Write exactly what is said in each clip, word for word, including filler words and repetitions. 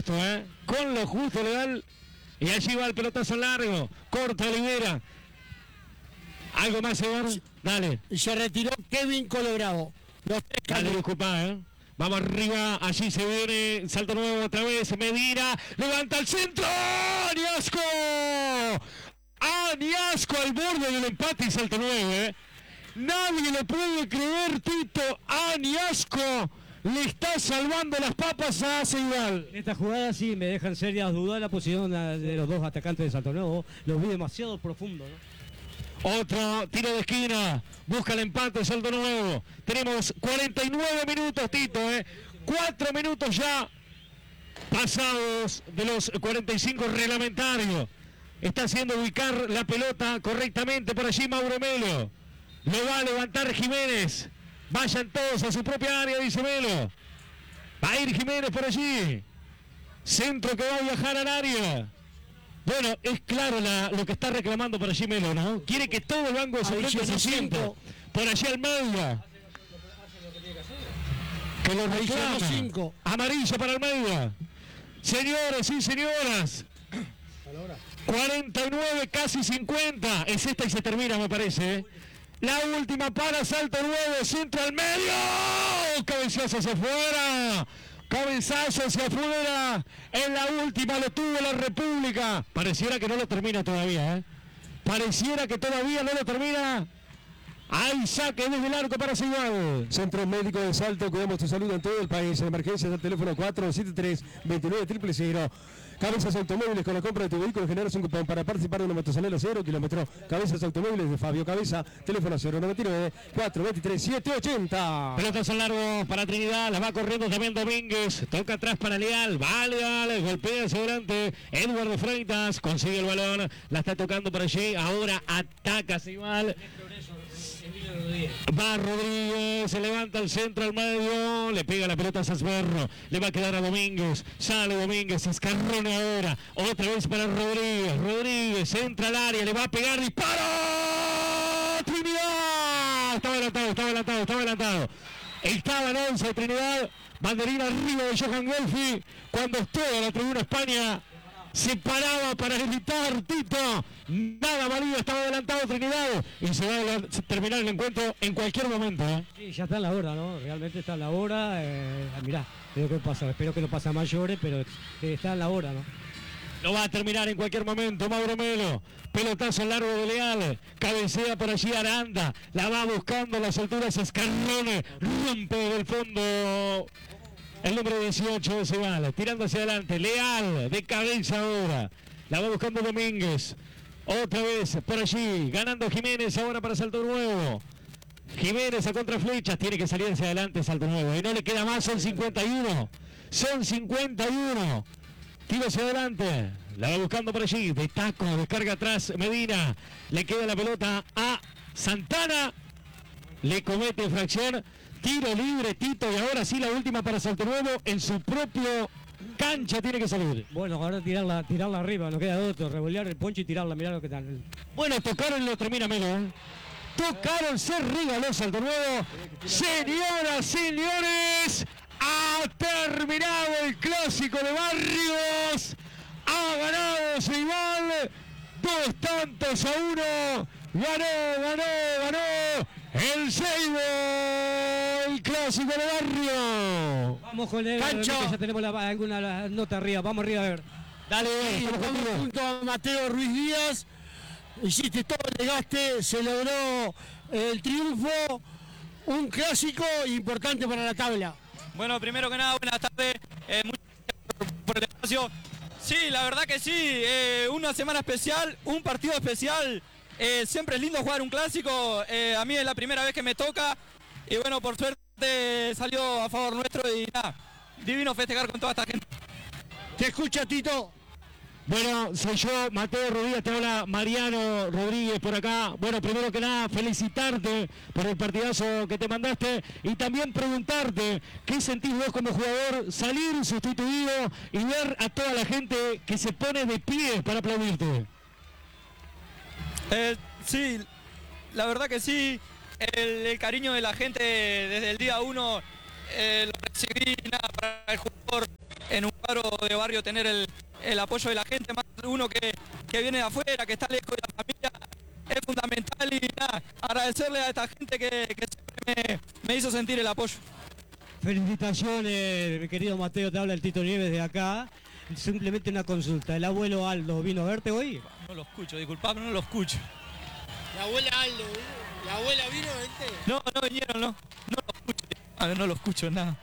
justo, ¿eh? Con lo justo le dan. Y allí va el pelotazo largo. Corta Olivera. ¿Algo más, Eduardo? Dale. Y se retiró Kevin Colorado. Los tres Dale, disculpa, ¿eh? Vamos arriba, allí se viene, salto nuevo otra vez, Medina, levanta el centro, ¡Añasco! ¡Añasco al borde del empate y salto nuevo, ¿eh? Nadie le puede creer, Tito, Añasco le está salvando las papas a Ceibal. Esta jugada sí me deja en serias dudas la posición de los dos atacantes de Salto Nuevo, los vi demasiado profundo, ¿no? Otro tiro de esquina, busca el empate, Salto Nuevo. Tenemos cuarenta y nueve minutos, Tito, ¿eh? Cuatro minutos ya pasados de los cuarenta y cinco reglamentarios. Está haciendo ubicar la pelota correctamente por allí Mauro Melo. Lo va a levantar Jiménez. Vayan todos a su propia área, dice Melo. Va a ir Jiménez por allí. Centro que va a viajar al área. Bueno, es claro la, lo que está reclamando por allí Melo, ¿no? Quiere que todo el banco de suplentes se sienta. Por allí Almeida. Que lo reclama. Amarilla para Almeida. Señores y señoras. cuarenta y nueve, casi cincuenta. Es esta y se termina, me parece, ¿eh? La última para Salto Nuevo. Centro al medio. Cabezazo hacia afuera. Cabezazo hacia afuera. En la última lo tuvo la República. Pareciera que no lo termina todavía, ¿eh? Pareciera que todavía no lo termina. Hay saque desde el arco para Ceibal. Centro Médico de Salto, cuidamos tu salud en todo el país. En emergencias al teléfono cuatro siete tres, dos nueve cero cero. Cabezas Automóviles, con la compra de tu vehículo generas un cupón para participar de una motosanela cero kilómetro. Cabezas Automóviles de Fabio Cabeza, teléfono cero noventa y nueve, cuatro veintitrés, setecientos ochenta. Pelotas al largo para Trinidad, la va corriendo también Domínguez, toca atrás para Leal, va Leal, golpea hacia adelante, Eduardo Freitas consigue el balón, la está tocando por allí, ahora ataca Ceibal. Va Rodríguez, se levanta el centro al medio, le pega la pelota a Sasberro, le va a quedar a Domínguez, sale Domínguez, escarrona ahora, otra vez para Rodríguez, Rodríguez entra al área, le va a pegar, disparo, Trinidad, estaba adelantado, estaba adelantado, estaba adelantado, estaba en once Trinidad, banderina arriba de Johan Gelfi, cuando toda la tribuna España se paraba para gritar, Tito, nada valía, estaba adelantado Trinidad y se va a terminar el encuentro en cualquier momento, ¿eh? Sí, ya está en la hora, ¿no? Realmente está en la hora, eh, mirá, creo que pasa, espero que no pase a mayores, pero eh, está en la hora, ¿no? Lo va a terminar en cualquier momento, Mauro Melo, pelotazo largo de Leal, cabecea por allí Aranda, la va buscando a las alturas Escarrone, rompe del fondo. El número dieciocho de Ceibal, tirando hacia adelante, Leal, de cabeza ahora. La va buscando Domínguez. Otra vez por allí, ganando Jiménez ahora para Salto Nuevo. Jiménez a contraflechas, tiene que salir hacia adelante Salto Nuevo. Y no le queda más, son cincuenta y uno. Son cincuenta y uno. Tiro hacia adelante. La va buscando por allí, de taco, descarga atrás Medina. Le queda la pelota a Santana. Le comete infracción. Tiro libre, Tito, y ahora sí la última para Salto Nuevo en su propio cancha tiene que salir. Bueno, ahora tirarla, tirarla arriba, no queda otro, revolear el poncho y tirarla, mirá lo que tal. Bueno, tocaron y lo termina Melo, ¿eh? Tocaron, se regaló Salto Nuevo. Señoras, señores, ha terminado el clásico de barrios. Ha ganado Ceibal, dos tantos a uno. Ganó, ganó, ganó el Seibo, el clásico de barrio. Vamos con el Cancho. Que ya tenemos la, alguna la nota arriba, vamos arriba a ver. Dale, Sí, estamos vamos contigo. junto a Mateo Ruiz Díaz. Hiciste todo el desgaste, se logró el triunfo. Un clásico importante para la tabla. Bueno, primero que nada, buenas tardes. Eh, muchas gracias por, por el espacio. Sí, la verdad que sí. Eh, una semana especial, un partido especial. Eh, siempre es lindo jugar un clásico. Eh, a mí es la primera vez que me toca. Y bueno, por suerte salió a favor nuestro y nada. Divino festejar con toda esta gente. Te escucha, Tito. Bueno, soy yo, Mateo Rodríguez, te habla Mariano Rodríguez por acá. Bueno, primero que nada, felicitarte por el partidazo que te mandaste y también preguntarte qué sentís vos como jugador salir sustituido y ver a toda la gente que se pone de pie para aplaudirte. Eh, sí, la verdad que sí. El, el cariño de la gente desde el día uno eh, lo recibí, nada, para el jugador. en un cuadro de barrio tener el, el apoyo de la gente, más uno que, que viene de afuera, que está lejos de la familia, es fundamental. Y nada, agradecerle a esta gente que, que siempre me, me hizo sentir el apoyo. Felicitaciones, mi querido Mateo, te habla el Tito Nieves de acá. Simplemente una consulta, ¿el abuelo Aldo vino a verte hoy? No lo escucho, disculpame, no lo escucho. La abuela Aldo, la abuela vino, ¿viste? No, no vinieron, no, no lo escucho, a ver, no lo escucho, nada.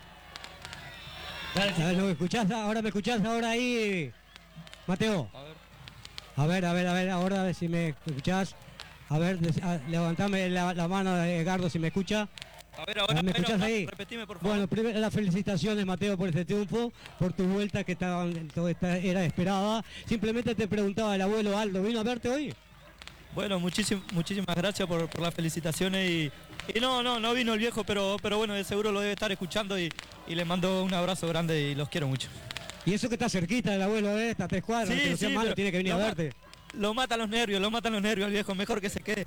A ver, ¿no me escuchás? Ahora me escuchás, ahora ahí, Mateo. A ver. A ver, a ver, a ver, ahora a ver si me escuchás. A ver, levantame la, la mano de Edgardo si me escucha. A ver, ahora, ¿Me escuchás no, ahí? Repetime, por favor. Bueno, primero las felicitaciones, Mateo, por este triunfo, por tu vuelta que estaba, todo esta, era esperada. Simplemente te preguntaba el abuelo Aldo, ¿vino a verte hoy? Bueno, muchísim, muchísimas gracias por, por las felicitaciones y, y no, no, no vino el viejo, pero, pero bueno, de seguro lo debe estar escuchando y, y le mando un abrazo grande y los quiero mucho. Y eso que está cerquita del abuelo, ¿eh? Está a tres cuadras, Sí, que no sea sí, malo, pero tiene que venir a lo ma- verte. Lo matan los nervios, lo matan los nervios al viejo, mejor que se quede.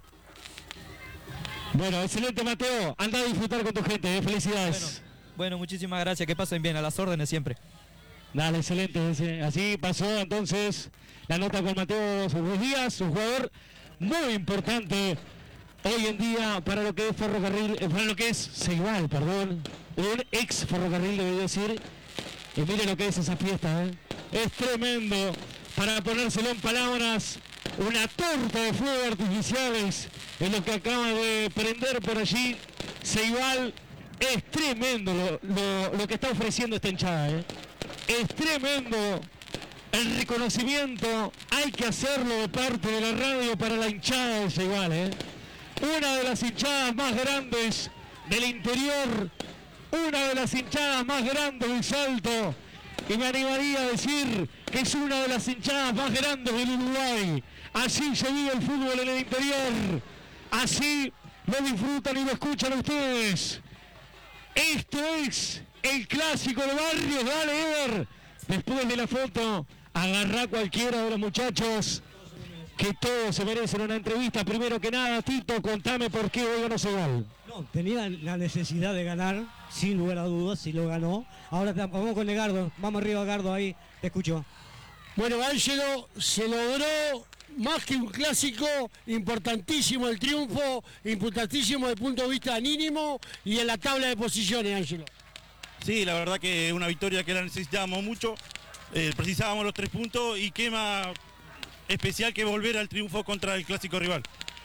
Bueno, excelente Mateo, anda a disfrutar con tu gente, ¿eh? Felicidades. Bueno, bueno, muchísimas gracias, que pasen bien, a las órdenes siempre. Dale, excelente. ese- Así pasó entonces la nota con Mateo Ruiz Díaz, un jugador muy importante hoy en día para lo que es Ferrocarril, eh, para lo que es Ceibal, perdón, un ex Ferrocarril, debo decir. Y mire lo que es esa fiesta, ¿eh? Es tremendo. Para ponérselo en palabras, una torta de fuegos artificiales en lo que acaba de prender por allí Ceibal. Es tremendo lo, lo- lo que está ofreciendo esta hinchada, ¿eh? Es tremendo el reconocimiento, hay que hacerlo de parte de la radio para la hinchada de Ceibal, ¿eh? Una de las hinchadas más grandes del interior, una de las hinchadas más grandes del Salto, y me animaría a decir que es una de las hinchadas más grandes del Uruguay. Así se vive el fútbol en el interior, así lo disfrutan y lo escuchan ustedes. Esto es el clásico de barrios, dale Ever. Después de la foto, agarrá cualquiera de los muchachos, que todos se merecen una entrevista. Primero que nada, Tito, contame por qué hoy ganó Ceibal. No, tenía la necesidad de ganar, sin lugar a dudas, si lo ganó. Ahora te- vamos con Edgardo, vamos arriba Edgardo ahí, te escucho. Bueno, Ángelo, se logró más que un clásico, importantísimo el triunfo, importantísimo desde el punto de vista anímimo y en la tabla de posiciones, Ángelo. Sí, la verdad que una victoria que la necesitábamos mucho, eh, precisábamos los tres puntos y qué más especial que volver al triunfo contra el clásico rival.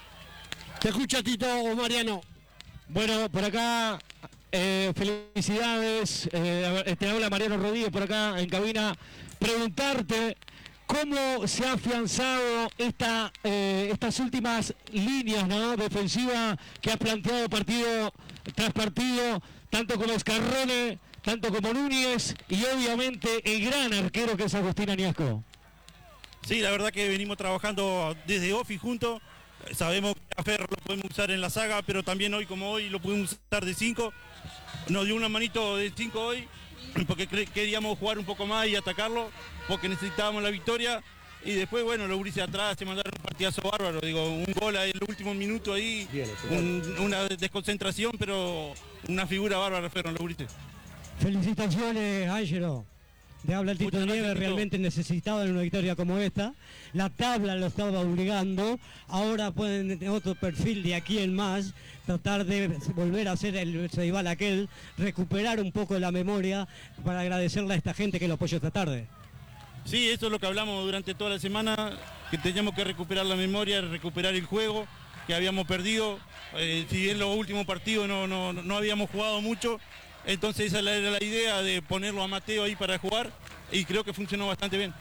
Te escucha Tito o Mariano. Bueno, por acá, eh, felicidades. Eh, a ver, te habla Mariano Rodríguez por acá en cabina. Preguntarte cómo se ha afianzado esta, eh, estas últimas líneas, ¿no?, defensiva que ha planteado partido tras partido, tanto como Escarrone, tanto como Núñez y obviamente el gran arquero que es Agustín Añasco. Sí, la verdad que venimos trabajando desde off y juntos. Sabemos que a Ferro lo podemos usar en la saga, pero también hoy como hoy lo podemos usar de cinco. Nos dio una manito de cinco hoy, porque cre- queríamos jugar un poco más y atacarlo, porque necesitábamos la victoria. Y después, bueno, los gurises atrás se mandaron un partidazo bárbaro. Digo, un gol en el último minuto ahí, un- una desconcentración, pero una figura bárbara Ferro en los gurises. Felicitaciones, Ángelo. Te habla el Tito Muchas gracias, Nieves, Tito. realmente necesitaba una victoria como esta. La tabla lo estaba obligando. Ahora pueden, en otro perfil de aquí en más, tratar de volver a ser el Ceibal aquel, recuperar un poco la memoria para agradecerle a esta gente que lo apoyó esta tarde. Sí, eso es lo que hablamos durante toda la semana, que teníamos que recuperar la memoria, recuperar el juego que habíamos perdido. Eh, si bien los últimos partidos no, no, no habíamos jugado mucho, entonces esa era la idea de ponerlo a Mateo ahí para jugar y creo que funcionó bastante bien.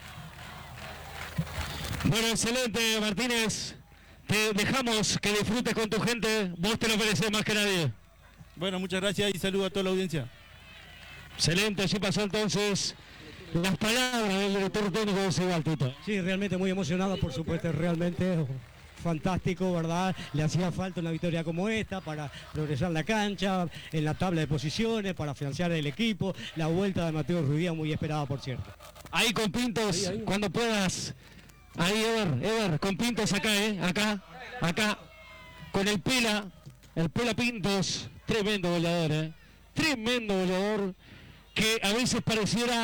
Bueno, excelente Martínez. Te dejamos que disfrutes con tu gente. Vos te lo mereces más que nadie. Bueno, muchas gracias y saludo a toda la audiencia. Excelente, allí pasó entonces las palabras del director técnico de Ceibal, Tito. Sí, realmente muy emocionado, por supuesto, realmente fantástico, ¿verdad? Le hacía falta una victoria como esta para progresar la cancha, en la tabla de posiciones, para financiar el equipo. La vuelta de Mateo Ruidía muy esperada, por cierto. Ahí con Pintos, cuando puedas. Ahí, Ever, Ever, con Pintos acá, ¿eh? Acá, acá. Con el Pela, el Pela Pintos. Tremendo goleador, ¿eh? Tremendo goleador que a veces pareciera no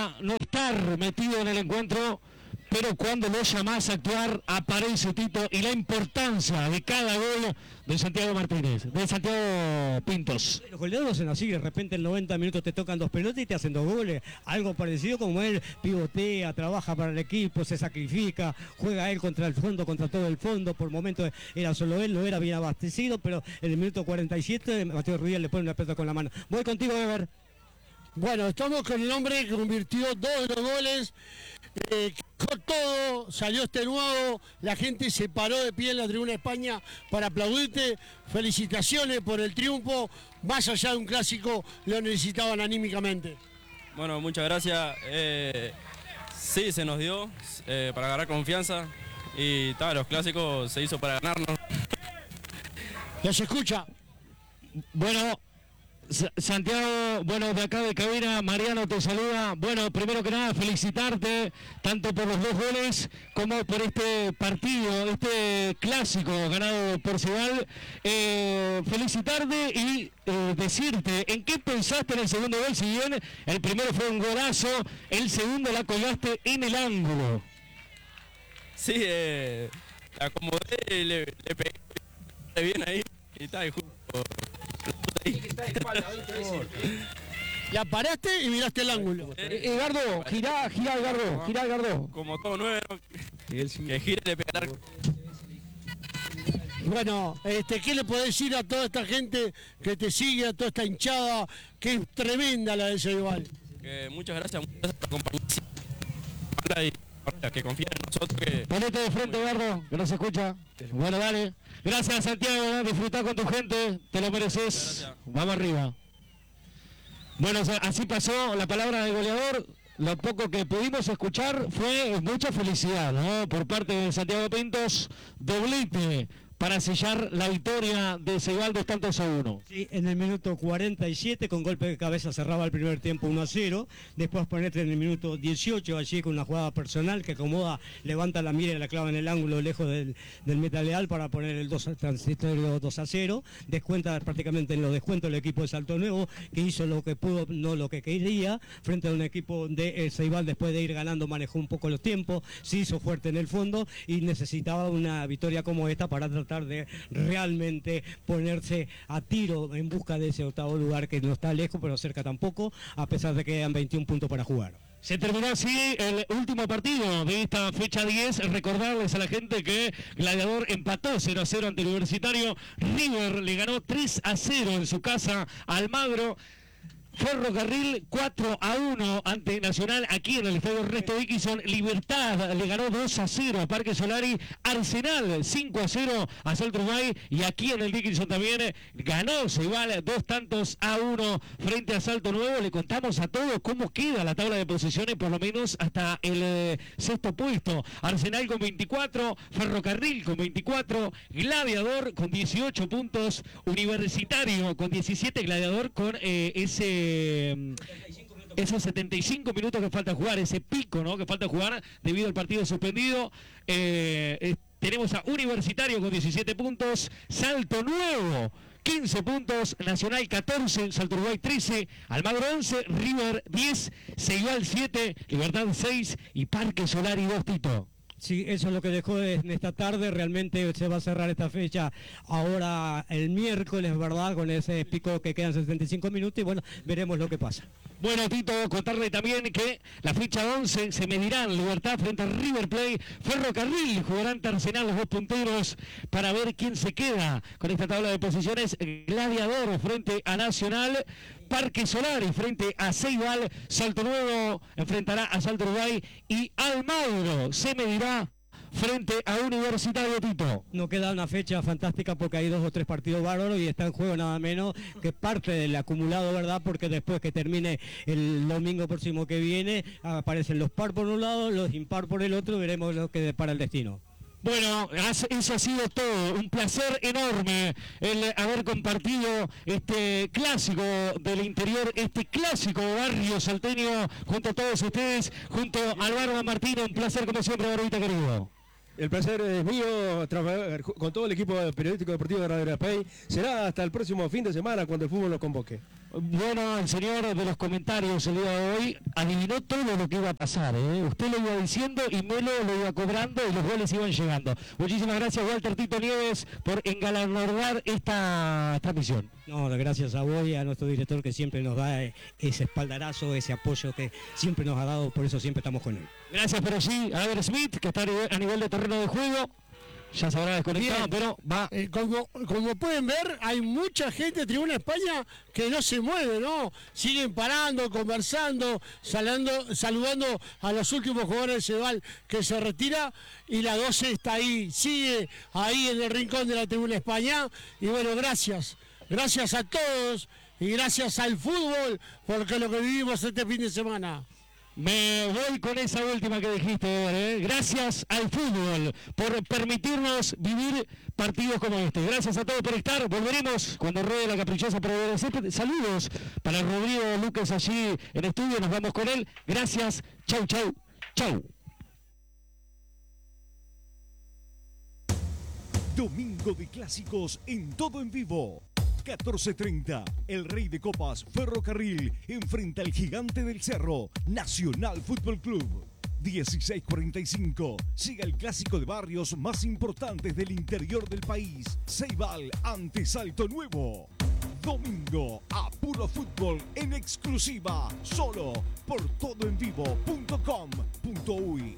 estar metido en el encuentro, pero cuando lo llamás a actuar aparece Tito, y la importancia de cada gol de Santiago Martínez, de Santiago Pintos. Los goleadores son así, de repente en noventa minutos te tocan dos pelotas y te hacen dos goles. Algo parecido como él pivotea, trabaja para el equipo, se sacrifica, juega él contra el fondo, contra todo el fondo. Por momentos era solo él, no era bien abastecido, pero en el minuto cuarenta y siete Mateo Ruiz le pone una pelota con la mano. Voy contigo, Ever. Bueno, estamos con el hombre que convirtió dos de los goles, eh, con todo, salió extenuado, la gente se paró de pie en la tribuna de España para aplaudirte. Felicitaciones por el triunfo, más allá de un clásico, lo necesitaban anímicamente. Bueno, muchas gracias. Eh, sí, se nos dio eh, para agarrar confianza y tal, los clásicos se hizo para ganarnos. Ya se escucha. Bueno, Santiago, bueno, de acá de cabina, Mariano te saluda. Bueno, primero que nada, felicitarte tanto por los dos goles como por este partido, este clásico ganado por Cebal. Eh, felicitarte y eh, decirte en qué pensaste en el segundo gol, si bien el primero fue un golazo, el segundo la colgaste en el ángulo. Sí, eh, la acomodé, le, le pegué bien ahí y tal, y justo. La paraste y miraste el ángulo. Eh, Edgardo, girá, girá, Edgardo, girá, Edgardo. Como todo nueve, ¿no? Que gire le pega al arco. Bueno, este, ¿qué le podés decir a toda esta gente que te sigue, a toda esta hinchada, que es tremenda la de Ceibal? Que muchas gracias, muchas gracias por acompañarnos y que confíen en nosotros. Que... Ponete de frente, Edgardo, que no se escucha. Bueno, dale. Gracias, Santiago, disfrutá con tu gente, te lo mereces. Vamos arriba. Bueno, así pasó la palabra del goleador. Lo poco que pudimos escuchar fue mucha felicidad, ¿no? Por parte de Santiago Pintos, doblete para sellar la victoria de Ceibal dos tantos a uno. Sí, en el minuto cuarenta y siete con golpe de cabeza cerraba el primer tiempo uno a cero, después ponete en el minuto dieciocho allí con una jugada personal que acomoda, levanta la mira y la clava en el ángulo lejos del, del meta leal para poner el dos transitorio dos a cero, descuenta prácticamente en los descuentos el equipo de Salto Nuevo, que hizo lo que pudo, no lo que quería, frente a un equipo de eh, Ceibal después de ir ganando manejó un poco los tiempos, se hizo fuerte en el fondo y necesitaba una victoria como esta para tratar de realmente ponerse a tiro en busca de ese octavo lugar que no está lejos pero cerca tampoco, a pesar de que quedan veintiún puntos para jugar. Se terminó así el último partido de esta fecha diez. Recordarles a la gente que Gladiador empató cero a cero ante Universitario. River le ganó tres a cero en su casa a Almagro. Ferrocarril cuatro a uno ante Nacional aquí en el estadio Ernesto Dickinson. Libertad le ganó dos a cero a Parque Solari. Arsenal cinco a cero a Salto Uruguay, y aquí en el Dickinson también ganó Ceibal dos tantos a uno frente a Salto Nuevo. Le contamos a todos cómo queda la tabla de posiciones, por lo menos hasta el eh, sexto puesto. Arsenal con veinticuatro, Ferrocarril con veinticuatro, Gladiador con dieciocho puntos, Universitario con diecisiete, Gladiador con eh, ese esos setenta y cinco minutos que falta jugar, ese pico, ¿no?, que falta jugar debido al partido suspendido. Eh, eh, tenemos a Universitario con diecisiete puntos, Salto Nuevo quince puntos, Nacional catorce, Salto Uruguay trece, Almagro once, River diez, Ceibal siete, Libertad seis y Parque Solari dos, Tito. Sí, eso es lo que dejó en esta tarde. Realmente se va a cerrar esta fecha ahora el miércoles, ¿verdad? Con ese pico que quedan setenta y cinco minutos y bueno, veremos lo que pasa. Bueno, Tito, contarle también que la fecha once se medirán Libertad frente a River Plate, Ferrocarril jugarán ante Arsenal los dos punteros para ver quién se queda con esta tabla de posiciones. Gladiador frente a Nacional, Parque Solari frente a Ceibal, Salto Nuevo enfrentará a Salto Uruguay y Almagro se medirá frente a Universitario, Tito. No queda una fecha fantástica porque hay dos o tres partidos bárbaros y está en juego nada menos que parte del acumulado, ¿verdad? Porque después que termine el domingo próximo que viene aparecen los par por un lado, los impar por el otro, veremos lo que depara el destino. Bueno, eso ha sido todo, un placer enorme el haber compartido este clásico del interior, este clásico barrio salteño junto a todos ustedes, junto al Barba Martino. Un placer como siempre, Barbita querido. El placer es mío, trabajar con todo el equipo periodístico deportivo de Radio Pay. Será hasta el próximo fin de semana cuando el fútbol nos convoque. Bueno, el señor de los comentarios el día de hoy adivinó todo lo que iba a pasar, ¿eh? Usted lo iba diciendo y Melo lo iba cobrando y los goles iban llegando. Muchísimas gracias, Walter Tito Nieves, por engalardar esta transmisión. No, gracias a vos y a nuestro director que siempre nos da ese espaldarazo, ese apoyo que siempre nos ha dado, por eso siempre estamos con él. Gracias por allí a Ever Smith, que está a nivel de terreno de juego. Ya se habrá desconectado, Bien. pero va. Eh, como, como pueden ver, hay mucha gente de Tribuna España que no se mueve, ¿no? Siguen parando, conversando, salando, saludando a los últimos jugadores del Cebal que se retira y la doce está ahí, sigue ahí en el rincón de la Tribuna España. Y bueno, gracias, gracias a todos y gracias al fútbol porque lo que vivimos este fin de semana. Me voy con esa última que dijiste, ¿eh? Gracias al fútbol por permitirnos vivir partidos como este. Gracias a todos por estar. Volveremos cuando ruede la caprichosa provedora de césped. Saludos para Rodrigo Lucas allí en estudio. Nos vamos con él. Gracias. Chau, chau, chau. Domingo de clásicos en todo en vivo. catorce treinta, el Rey de Copas Ferrocarril enfrenta al Gigante del Cerro, Nacional Fútbol Club. dieciséis cuarenta y cinco, siga el clásico de barrios más importantes del interior del país. Ceibal ante Salto Nuevo. Domingo a puro fútbol en exclusiva, solo por todo en vivo punto com punto uy.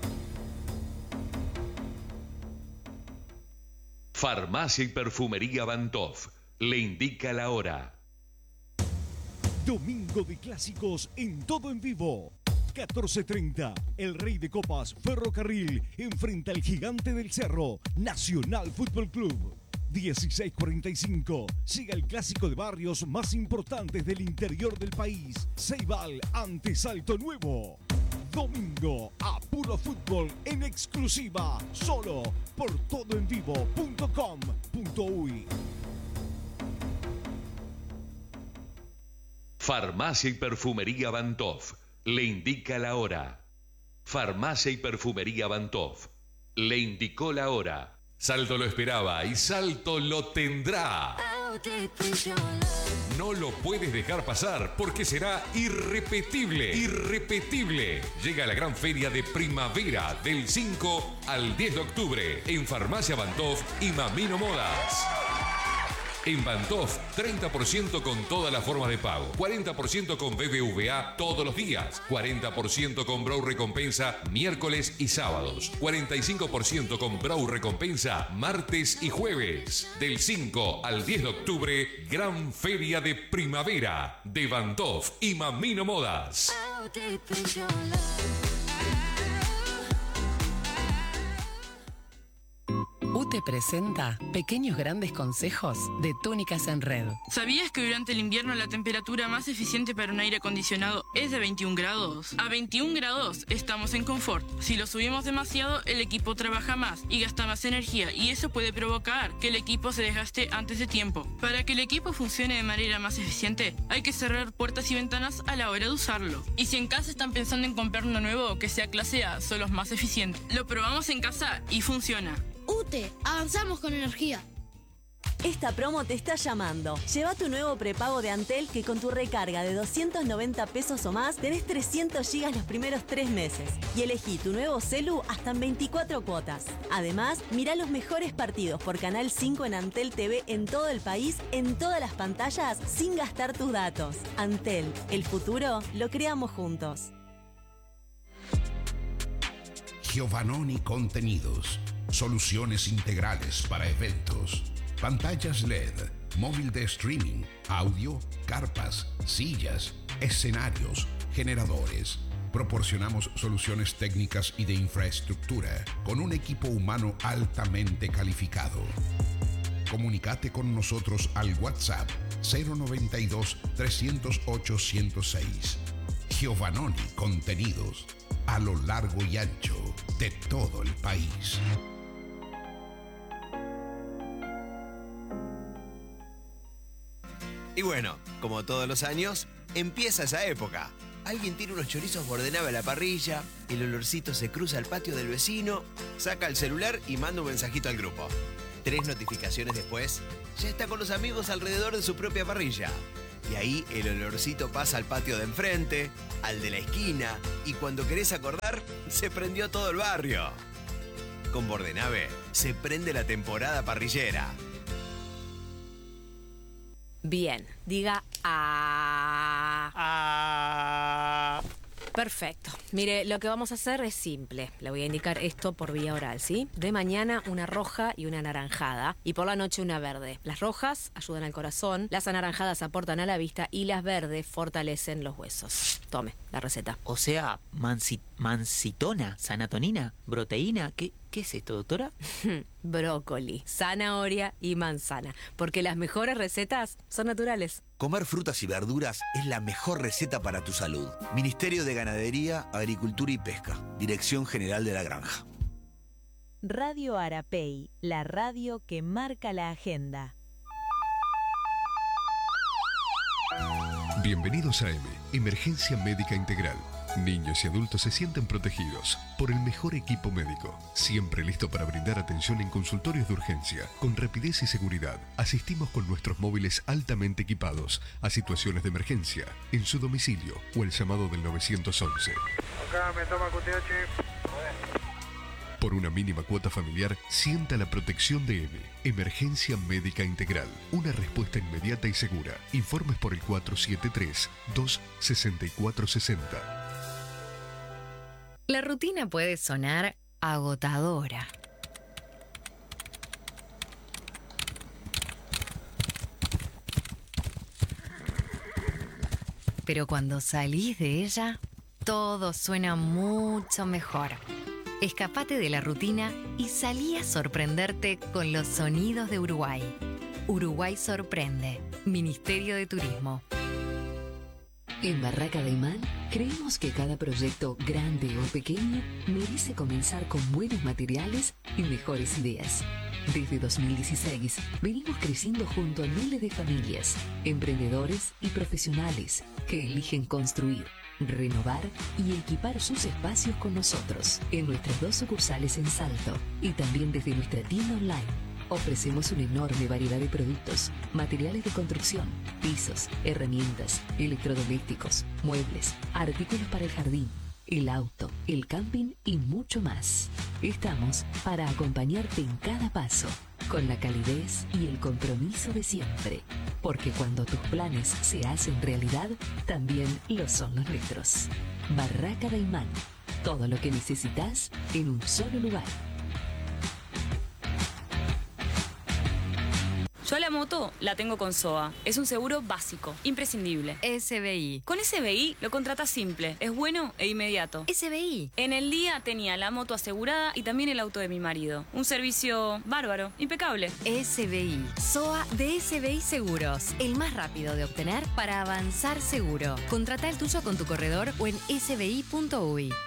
Farmacia y Perfumería Bantoff le indica la hora. Domingo de clásicos en todo en vivo. catorce treinta, el Rey de Copas Ferrocarril enfrenta al Gigante del Cerro, Nacional Fútbol Club. dieciséis cuarenta y cinco, siga el clásico de barrios más importantes del interior del país. Ceibal ante Salto Nuevo. Domingo a puro fútbol en exclusiva, solo por todo en vivo punto com punto uy. Farmacia y Perfumería Bantoff le indica la hora. Farmacia y Perfumería Bantoff le indicó la hora. Salto lo esperaba y Salto lo tendrá. No lo puedes dejar pasar porque será irrepetible, irrepetible. Llega la gran feria de primavera del cinco al diez de octubre en Farmacia Bantoff y Mamino Modas. En Bantoff, treinta por ciento con todas las formas de pago, cuarenta por ciento con B B V A todos los días, cuarenta por ciento con Brow Recompensa miércoles y sábados, cuarenta y cinco por ciento con Brow Recompensa martes y jueves. Del cinco al diez de octubre, gran feria de primavera de Bantoff y Mamino Modas. U T E presenta Pequeños Grandes Consejos de Túnicas en Red. ¿Sabías que durante el invierno la temperatura más eficiente para un aire acondicionado es de veintiún grados? A veintiún grados estamos en confort. Si lo subimos demasiado, el equipo trabaja más y gasta más energía y eso puede provocar que el equipo se desgaste antes de tiempo. Para que el equipo funcione de manera más eficiente, hay que cerrar puertas y ventanas a la hora de usarlo. Y si en casa están pensando en comprar uno nuevo que sea clase A, son los más eficientes. Lo probamos en casa y funciona. U T E, avanzamos con energía. Esta promo te está llamando. Lleva tu nuevo prepago de Antel que con tu recarga de doscientos noventa pesos o más tenés trescientos gigas los primeros tres meses. Y elegí tu nuevo celu hasta en veinticuatro cuotas. Además, mirá los mejores partidos por Canal cinco en Antel T V en todo el país, en todas las pantallas, sin gastar tus datos. Antel, el futuro lo creamos juntos. Giovannoni Contenidos. Soluciones integrales para eventos. Pantallas L E D, móvil de streaming, audio, carpas, sillas, escenarios, generadores. Proporcionamos soluciones técnicas y de infraestructura con un equipo humano altamente calificado. Comunicate con nosotros al WhatsApp cero noventa y dos, trescientos ocho, ciento seis. Giovannoni Contenidos, a lo largo y ancho de todo el país. Y bueno, como todos los años, empieza esa época. Alguien tira unos chorizos bordenave a la parrilla, el olorcito se cruza al patio del vecino, saca el celular y manda un mensajito al grupo. Tres notificaciones después, ya está con los amigos alrededor de su propia parrilla. Y ahí el olorcito pasa al patio de enfrente, al de la esquina, y cuando querés acordar, se prendió todo el barrio. Con Bordenave se prende la temporada parrillera. Bien, diga a. Ah. Perfecto. Mire, lo que vamos a hacer es simple. Le voy a indicar esto por vía oral, ¿sí? De mañana una roja y una anaranjada. Y por la noche una verde. Las rojas ayudan al corazón, las anaranjadas aportan a la vista y las verdes fortalecen los huesos. Tome, la receta. O sea, mansi mancitona, sanatonina, proteína. ¿Qué, ¿Qué es esto, doctora? Brócoli, zanahoria y manzana. Porque las mejores recetas son naturales. Comer frutas y verduras es la mejor receta para tu salud. Ministerio de Ganadería, Agricultura y Pesca. Dirección General de la Granja. Radio Arapey, la radio que marca la agenda. Bienvenidos a E M E, Emergencia Médica Integral. Niños y adultos se sienten protegidos por el mejor equipo médico, siempre listo para brindar atención en consultorios de urgencia, con rapidez y seguridad. Asistimos con nuestros móviles altamente equipados a situaciones de emergencia, en su domicilio o el llamado del nueve once. Acá me toma Q T H. Por una mínima cuota familiar, sienta la protección de E M E, Emergencia Médica Integral. Una respuesta inmediata y segura. Informes por el cuatro siete tres, dos seis cuatro seis cero. La rutina puede sonar agotadora. Pero cuando salís de ella, todo suena mucho mejor. Escapate de la rutina y salí a sorprenderte con los sonidos de Uruguay. Uruguay sorprende. Ministerio de Turismo. En Barraca de Imán creemos que cada proyecto, grande o pequeño, merece comenzar con buenos materiales y mejores ideas. Desde dos mil dieciséis venimos creciendo junto a miles de familias, emprendedores y profesionales que eligen construir, renovar y equipar sus espacios con nosotros en nuestras dos sucursales en Salto y también desde nuestra tienda online. Ofrecemos una enorme variedad de productos, materiales de construcción, pisos, herramientas, electrodomésticos, muebles, artículos para el jardín, el auto, el camping y mucho más. Estamos para acompañarte en cada paso, con la calidez y el compromiso de siempre. Porque cuando tus planes se hacen realidad, también lo son los nuestros. Barraca de Imán. Todo lo que necesitas en un solo lugar. Yo la moto la tengo con S O A. Es un seguro básico, imprescindible. S B I. Con S B I lo contratas simple, es bueno e inmediato. S B I. En el día tenía la moto asegurada y también el auto de mi marido. Un servicio bárbaro, impecable. S B I. S O A de S B I Seguros. El más rápido de obtener para avanzar seguro. Contrata el tuyo con tu corredor o en s b i punto u i.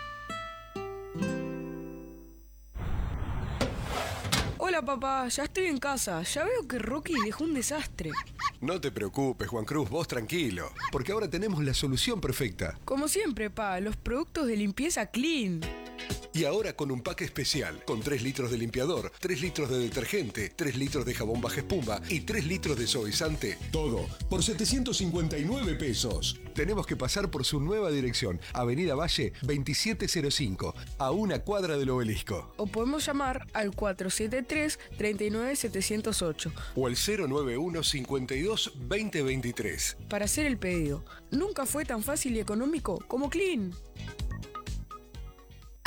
Hola papá, ya estoy en casa. Ya veo que Rocky dejó un desastre. No te preocupes, Juan Cruz, vos tranquilo, porque ahora tenemos la solución perfecta. Como siempre, pa, los productos de limpieza Clean. Y ahora con un pack especial, con tres litros de limpiador, tres litros de detergente, tres litros de jabón baja espuma y tres litros de suavizante. Todo por setecientos cincuenta y nueve pesos. Tenemos que pasar por su nueva dirección, Avenida Valle veintisiete cero cinco, a una cuadra del Obelisco. O podemos llamar al cuatro siete tres, tres nueve siete cero ocho. O al cero nueve uno, cincuenta y dos, veinte veintitrés. Para hacer el pedido. Nunca fue tan fácil y económico como Clean.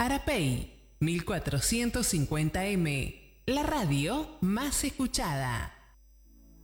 Arapey, mil cuatrocientos cincuenta eme, la radio más escuchada.